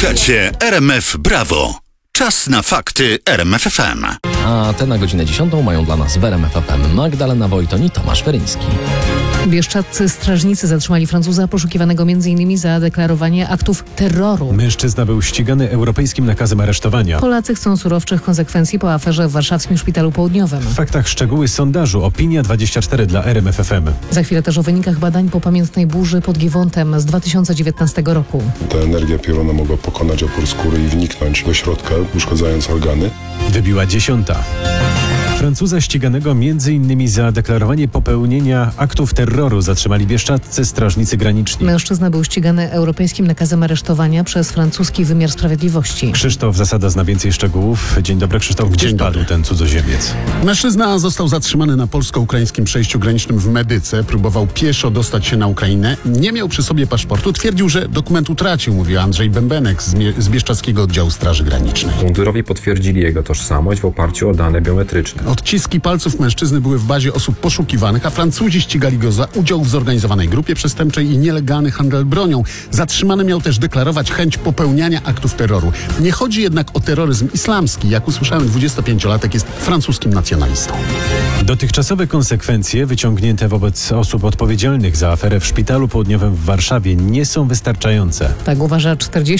Słuchacie RMF Brawo. Czas na fakty RMF FM. A te na godzinę 10 mają dla nas w RMF FM Magdalena Wojton i Tomasz Weryński. Bieszczadzcy strażnicy zatrzymali Francuza poszukiwanego m.in. za deklarowanie aktów terroru. Mężczyzna był ścigany europejskim nakazem aresztowania. Polacy chcą surowszych konsekwencji po aferze w warszawskim Szpitalu Południowym. W faktach szczegóły sondażu Opinia24 dla RMF FM. Za chwilę też o wynikach badań po pamiętnej burzy pod Giwontem z 2019 roku. Ta energia pioruna mogła pokonać opór skóry i wniknąć do środka, uszkadzając organy. Wybiła 10. Francuza ściganego m.in. za deklarowanie popełnienia aktów terroru zatrzymali bieszczadzcy strażnicy graniczni. Mężczyzna był ścigany europejskim nakazem aresztowania przez francuski wymiar sprawiedliwości. Krzysztof Zasada zna więcej szczegółów. Dzień dobry, Krzysztof. Gdzie wpadł ten cudzoziemiec? Mężczyzna został zatrzymany na polsko-ukraińskim przejściu granicznym w Medyce. Próbował pieszo dostać się na Ukrainę. Nie miał przy sobie paszportu. Twierdził, że dokument utracił, mówił Andrzej Bębenek z Bieszczadzkiego Oddziału Straży Granicznej. Mundurowi potwierdzili jego tożsamość w oparciu o dane biometryczne. Odciski palców mężczyzny były w bazie osób poszukiwanych, a Francuzi ścigali go za udział w zorganizowanej grupie przestępczej i nielegalny handel bronią. Zatrzymany miał też deklarować chęć popełniania aktów terroru. Nie chodzi jednak o terroryzm islamski. Jak usłyszałem, 25-latek jest francuskim nacjonalistą. Dotychczasowe konsekwencje wyciągnięte wobec osób odpowiedzialnych za aferę w Szpitalu Południowym w Warszawie nie są wystarczające. Tak uważa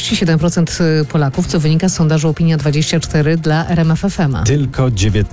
47% Polaków, co wynika z sondażu Opinia24 dla RMF FM. Tylko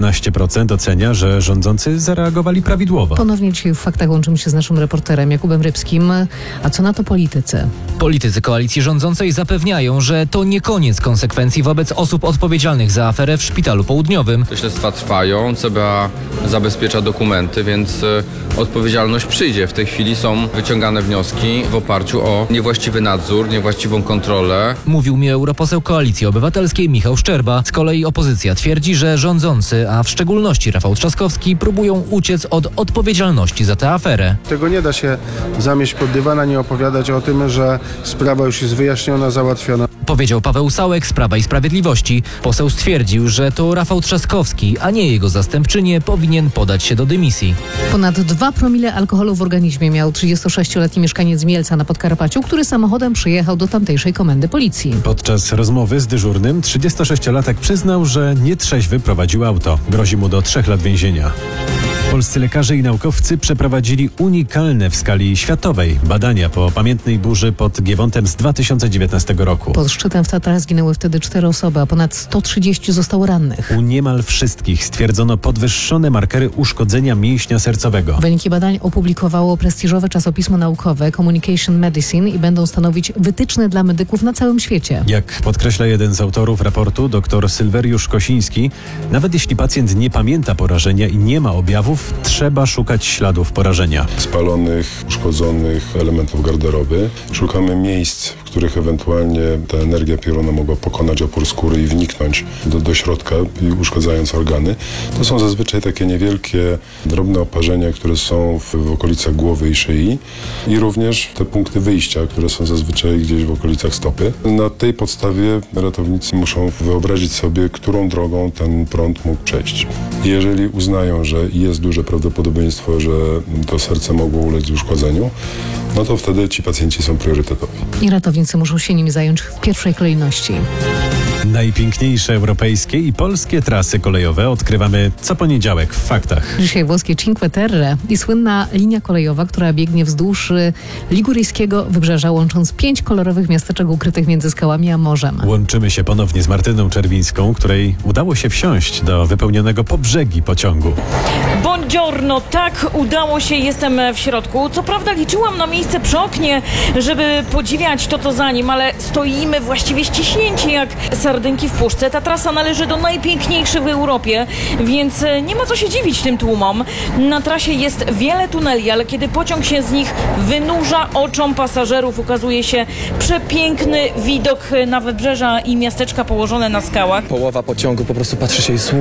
19% ocenia, że rządzący zareagowali prawidłowo. Ponownie dzisiaj w faktach łączymy się z naszym reporterem Jakubem Rybskim. A co na to politycy? Politycy koalicji rządzącej zapewniają, że to nie koniec konsekwencji wobec osób odpowiedzialnych za aferę w Szpitalu Południowym. Śledztwa trwają, CBA zabezpiecza dokumenty, więc odpowiedzialność przyjdzie. W tej chwili są wyciągane wnioski w oparciu o niewłaściwy nadzór, niewłaściwą kontrolę. Mówił mi europoseł Koalicji Obywatelskiej Michał Szczerba. Z kolei opozycja twierdzi, że rządzący, a w szczególności Rafał Trzaskowski, próbują uciec od odpowiedzialności za tę aferę. Tego nie da się zamieść pod dywan, ani opowiadać o tym, że sprawa już jest wyjaśniona, załatwiona. Powiedział Paweł Sałek z Prawa i Sprawiedliwości. Poseł stwierdził, że to Rafał Trzaskowski, a nie jego zastępczynie, powinien podać się do dymisji. Ponad 2 promile alkoholu w organizmie miał 36-letni mieszkaniec Mielca na Podkarpaciu, który samochodem przyjechał do tamtejszej komendy policji. Podczas rozmowy z dyżurnym 36-latek przyznał, że nietrzeźwy prowadził auto. Grozi mu do 3 lat więzienia. Polscy lekarze i naukowcy przeprowadzili unikalne w skali światowej badania po pamiętnej burzy pod Giewontem z 2019 roku. Pod szczytem w Tatrach zginęły wtedy 4 osoby, a ponad 130 zostało rannych. U niemal wszystkich stwierdzono podwyższone markery uszkodzenia mięśnia sercowego. Wyniki badań opublikowało prestiżowe czasopismo naukowe Communication Medicine i będą stanowić wytyczne dla medyków na całym świecie. Jak podkreśla jeden z autorów raportu, dr Sylweriusz Kosiński, nawet jeśli pacjent nie pamięta porażenia i nie ma objawów, trzeba szukać śladów porażenia. Spalonych, uszkodzonych elementów garderoby. Szukamy miejsc, w których ewentualnie ta energia pioruna mogła pokonać opór skóry i wniknąć do środka, i uszkadzając organy. To są zazwyczaj takie niewielkie, drobne oparzenia, które są w okolicach głowy i szyi, i również te punkty wyjścia, które są zazwyczaj gdzieś w okolicach stopy. Na tej podstawie ratownicy muszą wyobrazić sobie, którą drogą ten prąd mógł przejść. Jeżeli uznają, że jest duże prawdopodobieństwo, że to serce mogło ulec uszkodzeniu, no to wtedy ci pacjenci są priorytetowi. I ratownicy muszą się nimi zająć w pierwszej kolejności. Najpiękniejsze europejskie i polskie trasy kolejowe odkrywamy co poniedziałek w faktach. Dzisiaj włoskie Cinque Terre i słynna linia kolejowa, która biegnie wzdłuż liguryjskiego wybrzeża, łącząc 5 kolorowych miasteczek ukrytych między skałami a morzem. Łączymy się ponownie z Martyną Czerwińską, której udało się wsiąść do wypełnionego po brzegi pociągu. Buongiorno, tak, udało się, jestem w środku. Co prawda liczyłam na miejsce przy oknie, żeby podziwiać to, co za nim, ale stoimy właściwie ściśnięci jak sardynki w puszce. Ta trasa należy do najpiękniejszych w Europie, więc nie ma co się dziwić tym tłumom. Na trasie jest wiele tuneli, ale kiedy pociąg się z nich wynurza, oczom pasażerów ukazuje się przepiękny widok na wybrzeża i miasteczka położone na skałach. Połowa pociągu po prostu patrzy się i jest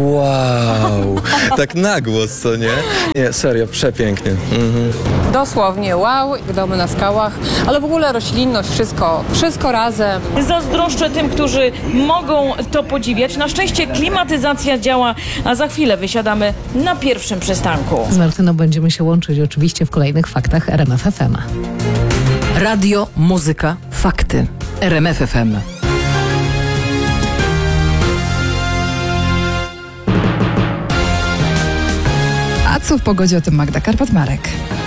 wow, tak na głos, co nie? Nie, serio, przepięknie. Dosłownie wow, domy na skałach, ale w ogóle roślinność, wszystko razem. Zazdroszczę tym, którzy mogą to podziwiać. Na szczęście klimatyzacja działa, a za chwilę wysiadamy na pierwszym przystanku. Z Martyną będziemy się łączyć oczywiście w kolejnych faktach RMF FM. Radio, muzyka, fakty. RMF FM. A co w pogodzie, o tym Magda Karpat-Marek.